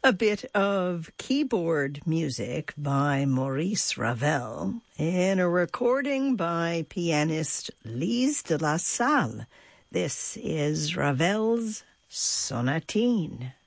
A bit of keyboard music by Maurice Ravel in a recording by pianist Lise de la Salle. This is Ravel's Sonatine.